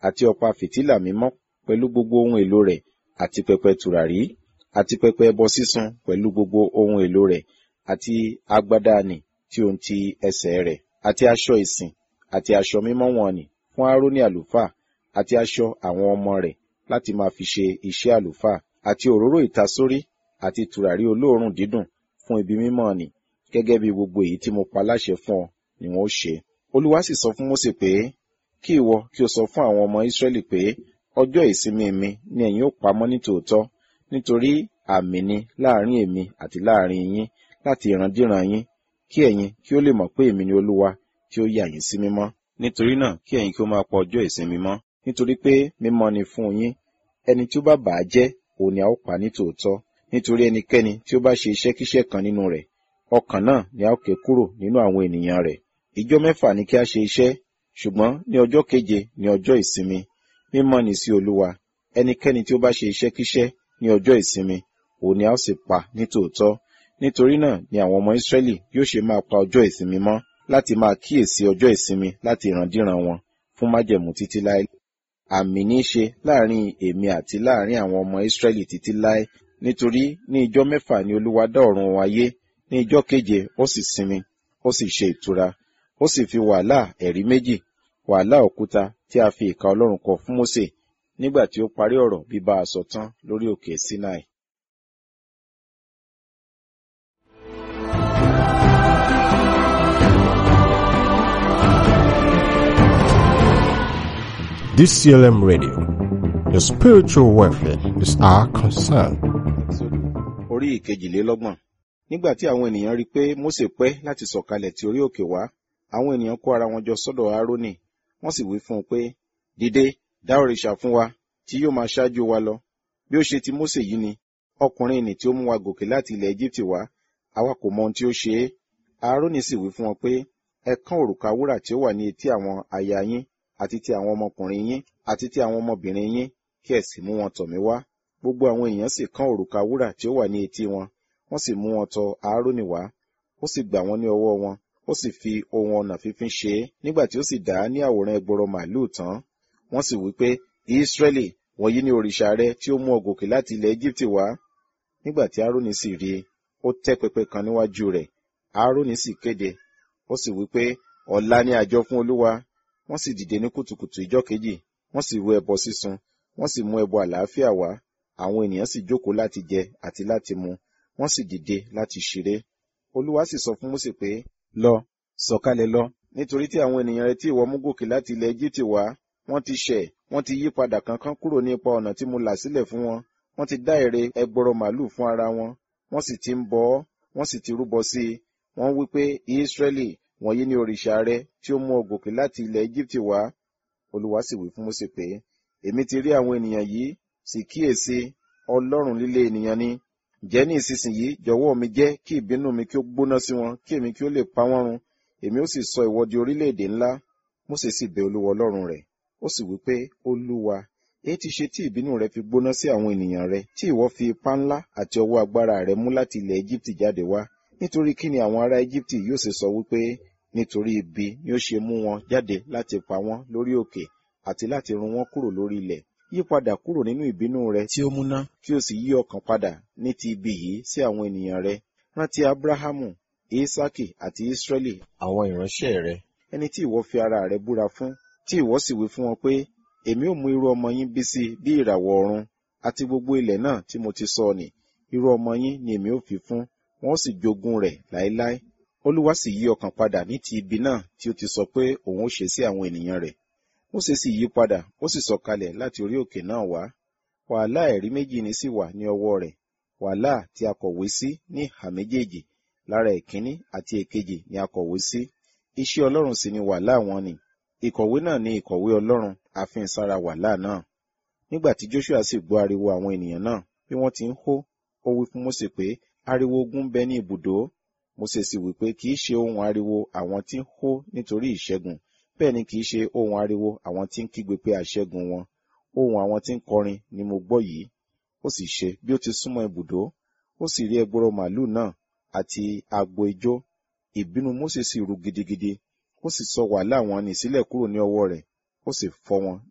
àti ọ̀pá fìtílà mímọ́ pẹ̀lú gbogbo ohun èlò rẹ̀, àti pẹpẹ tùràrí, àti pẹpẹ ẹbọ sísun pẹ̀lú gbogbo ohun èlò rẹ̀, àti agbádá nì tí ohun ti ẹsẹ̀ rẹ̀, àti aṣọ ìsìn, àti aṣọ mímọ́ wọn nì fún Áárónì àlùfáà, àti aṣọ àwọn ọmọ rẹ̀ láti máa fi ṣe iṣẹ́ àlùfáà, àti òróró ìtasórí, àti tùràrí olóòórùn dídùn fún ibi mímọ́ nì, gẹ́gẹ́ bí gbogbo èyí tí mo pa láṣẹ fún ọ ni wọn ó ṣe. Olúwa sì sọ fún Mósè pé, kí ìwọ kí o sọ fún àwọn ọmọ Ísírẹ́lì pé, ọjọ́ ìsinmi mi ni ẹ̀yin ó pamọ́ ní tòótọ́, nítorí àmì ni láàrin èmi àti láàrin yín láti ìrandíran yín, kí ẹ̀yin kí ó lè mọ̀ pé èmi ni Olúwa tí ó yà yín sí mímọ́. Nítorí náà kí ẹ̀yin kí ó máa pa ọjọ́ ìsinmi mọ́, nítorí pé mímọ́ ni fún yín. Ẹni tí ó bá bà á jẹ́, òun ni a ó pa ní tòótọ́. Nítorí ẹnikẹ́ni tí ó bá ṣe iṣẹ́kíṣẹ́ kan nínú rẹ̀, ọkàn náà ni a ó ké kúrò nínú àwọn ènìyàn rẹ̀. Ìjọ 6 ni kí a ṣe iṣẹ́, ṣùgbọ́n ní ọjọ́ 7 ni ọjọ́ ìsinmi, mímọ́ ni sí Olúwa. Ẹnikẹ́ni tí ó bá ṣe iṣẹ́kíṣẹ́ ní ọjọ́ ìsinmi, òun ni a ó sì pa ní tòótọ́. Nítorí náà ni àwọn ọmọ Ísírẹ́lì yóò ṣe máa pa ọjọ́ ìsinmi mọ́, láti máa kíyèsí ọjọ́ ìsinmi láti ìrandíran wọn fún májẹ̀mú títí láé. Àmì ní í ṣe láàrin èmi àti láàrin àwọn ọmọ Ísírẹ́lì títí láé. Nítorí ní ijọ́ 6 ni Olúwa dá ọ̀run wọn ayé, ní ijọ́ 7 ó sì sinmi, ó sì ṣe ìtura. Ó sì fi wàhálà ẹ̀rí méjì, wàhálà òkúta tí a fi ìka Ọlọ́run kọ fún Mósè, nígbà tí ó parí ọ̀rọ̀ bíbá a sọ tán lórí òkè Sinai. DCLM Radio, your spiritual welfare is our concern. Orí ìkejìlélọ́gbọ̀n. Nígbà tí àwọn ènìyàn rí pé Mósè pẹ́ láti sọ̀kalẹ̀ tí orí òkè wá, àwọn ènìyàn kó ara wọn jọ sọ́dọ̀ Áárónì, wọ́n sì wí fún un pé, dìde, dá òrìṣà fún wa, tí yóò máa ṣáájú wa lọ. Bí ó ṣe ti Mósè yìí ni, ọkùnrin nì tí ó mú wa gòkè láti ilẹ̀ Égíptì wá, àwa kò mọ ohun tí ó ṣe é. Áárónì sì wí fún wọn pé, ẹ kán òrùka wúrà tí ó wà ní etí àwọn aya yín, àti ti àwọn ọmọkùnrin yín, àti ti àwọn ọmọbìnrin yín, kí ẹ sì mú wọn tọ̀ mí wá. Gbogbo àwọn èèyàn sì kán òrùka wúrà tí ó wà ní etí wọn, wọ́n sì mú wọn tọ̀ Áárónì wá. Ó sì gbà wọ́n ní ọwọ́ wọn, ó sì fi ohun ọnà fífín ṣe é. Nígbà tí ó sì dà á ní àwòrán ẹgbọrọ màlúù tán, wọ́n sì wí pé, Ísírẹ́lì, wọ̀nyí ni òrìṣà rẹ tí ó mú ọ gòkè láti ilẹ̀ Égíptì wá. Nígbà tí Áárónì sì rí i, ó tẹ́ pẹpẹ kan níwájú rẹ̀. Áárónì sì kéde, ó sì wí pé, ọ̀la ni àjọ fún Olúwa. Wọ́n sì dìde ní kùtùkùtù ijọ́ kejì, wọ́n sì rú ẹbọ sísun, wọ́n sì mú ẹbọ àlàáfíà wá. Àwọn ènìyàn sì jókòó láti jẹ àti láti mu, wọ́n sì dìde láti ṣeré. Olúwa sì sọ fún Mósè pé, lọ, sọ̀kalẹ̀ lọ, nítorí tí àwọn ènìyàn rẹ tí ìwọ mú gòkè láti ilẹ̀ Égíptì wá, wọ́n ti ṣẹ̀, wọ́n ti yí padà kánkán kúrò ní ipa ọ̀nà tí mo là sílẹ̀ fún wọn. Wọ́n ti dá ère ẹgbọrọ màlúù fún ara wọn, wọ́n sì ti ń bọ ọ́, wọ́n sì ti rúbọ sí i. Wọ́n wí pé, Ísírẹ́lì, wọ̀nyí ni òrìṣà rẹ tí ó mú ọ gòkè láti ilẹ̀ Égíptì wá. Olúwa sì wí fún Mósè pé, èmi ti rí àwọn ènìyàn yìí, sì kíyèsí, ọlọ́rùn líle ènìyàn ni. Ǹjẹ́ ní ìsinsìnyí jọ̀wọ́ mi jẹ́ kí ìbínú mi kí ó gbóná sí wọn, kí èmi kí ó lè pa wọ́n run. Èmi ó sì sọ ìwọ di orílẹ̀-èdè ńlá. Mósè sì bẹ Olúwa Ọlọ́run rẹ̀. Ó sì wí pé, Olúwa, èyí ti ṣe tí ìbínú rẹ fi gbóná sí àwọn ènìyàn rẹ, tí ìwọ fi ipá ńlá àti ọwọ́ agbára rẹ mú láti ilẹ̀ Égíptì jáde wá. Nítorí kí ni àwọn ará Égíptì yóò ṣe sọ wípé, nítorí ibi ni ó ṣe mú wọn jáde láti pa wọ́n lórí òkè àti láti run wọ́n kúrò lórí ilẹ̀. Yí padà kúrò nínú ìbínú rẹ tí ó múná, kí o sì yí ọkàn padà ní ti ibi yìí sí àwọn ènìyàn rẹ. Rántí Ábúráhámù, Ísákì àti Ísírẹ́lì, àwọn ìránṣẹ́ rẹ, ẹni tí ìwọ fi ara rẹ búra fún, tí ìwọ sì wí fún wọn pé, èmi ó mú irú ọmọ yín bí sí bí ìràwọ̀ ọ̀run, àti gbogbo ilẹ̀ náà tí mo ti sọ nì, irú ọmọ yín ni èmi ó fi fún, wọn ó sì jogún rẹ̀ láéláé. Olúwa sì yí ọkàn padà ní ti ibi náà tí ó ti sọ pé òun ó ṣe sí àwọn ènìyàn rẹ̀. Mósè sì yí padà, ó sì sọ̀kalẹ̀ láti orí òkè náà wá. Wàhálà ẹ̀rí méjì ní sì wà ní ọwọ́ rẹ̀, wàhálà tí a kọ̀wé sí ní ìhà méjèèjì, lára ìkíní àti èkejì ni a kọ̀wé sí. Iṣẹ́ Ọlọ́run sì ni wàhálà wọn nì. Ìkọ̀wé náà ni ìkọ̀wé Ọlọ́run, àfihàn sára wàhálà náà. Nígbà tí Jóṣúà sì gbọ́ ariwo àwọn ènìyàn náà, bí wọ́n ti ń hó, ó wí fún Mósè pé, ariwo ogun ń bẹ ní ibùdó. Mósè sì wí pé kì í ṣe ohun ariwo àwọn tí ń hó nítorí ìṣẹ́gun, bẹ́ẹ̀ ni kì í ṣe ohun ariwo àwọn tí ń kígbe pé àṣẹ́gun wọn. Ohun àwọn tí ń kọrin ni mo gbọ́ yìí. Ó sì ṣe bí ó ti súnmọ́ ibùdó, ó sì rí ẹgbọrọ màlúù náà àti agbo ijó. Ìbínú Mósè sì ru gidigidi, ó sì sọ wàhálà wọn nì sílẹ̀ kúrò ní ọwọ́ rẹ̀, ó sì fọ́ wọn